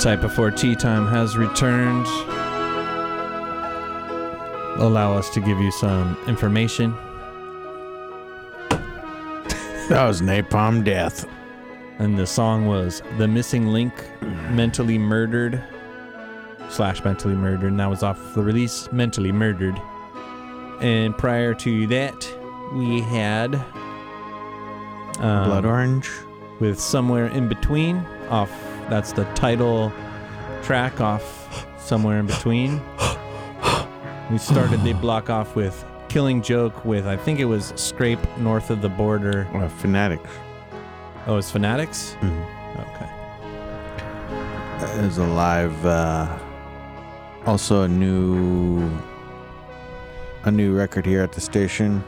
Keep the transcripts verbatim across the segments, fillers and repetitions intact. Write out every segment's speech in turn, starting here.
Type Before Tea Time has returned. Allow us to give you some information. That was Napalm Death. And the song was The Missing Link, Mentally Murdered, slash Mentally Murdered, and that was off the release, Mentally Murdered. And prior to that, we had... Um, Blood Orange. With Somewhere in Between, off, that's the title track off Somewhere in Between. We started the block off with Killing Joke with, I think it was Scrape North of the Border. Uh, Fanatics. Oh, it's Fanatics? Mm-hmm. Okay. It was a live, uh, also a new, a new record here at the station.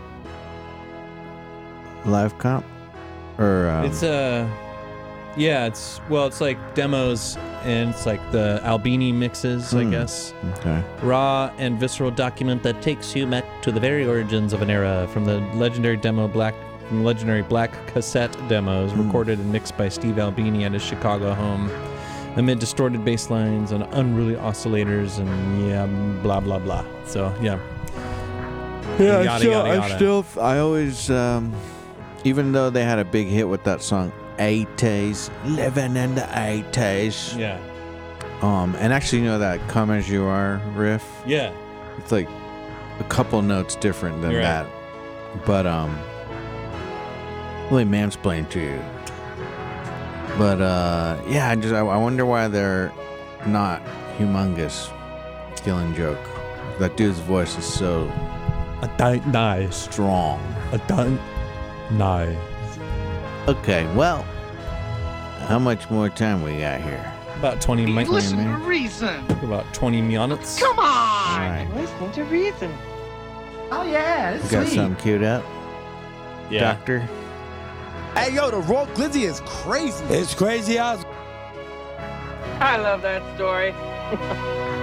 Live comp? Or, um, It's a, yeah, it's, well, it's like demos and it's like the Albini mixes, Hmm. I guess. Okay. Raw and visceral document that takes you back to the very origins of an era from the legendary demo Black, from legendary Black cassette demos Hmm. recorded and mixed by Steve Albini at his Chicago home amid distorted bass lines and unruly oscillators and yeah, blah, blah, blah. So, yeah. Yeah, Yada, I still, yada, I yada. still, I always, um, even though they had a big hit with that song, eighties, living in the eighties. Yeah. Um, and actually, you know that "Come as You Are" riff? Yeah. It's like a couple notes different than You're right. that, but um, really mansplain to you. But uh, yeah, I just I, I wonder why they're not humongous. Killing Joke. That dude's voice is so I don't know. strong. I don't know. Okay, well, how much more time we got here? About twenty minutes. Listen to reason. About twenty minutes. Come All on. right, Listening to reason. Oh yeah, we got something queued up, Yeah. Doctor. Hey, yo, the Raw Glizzy is crazy. It's crazy as I love that story.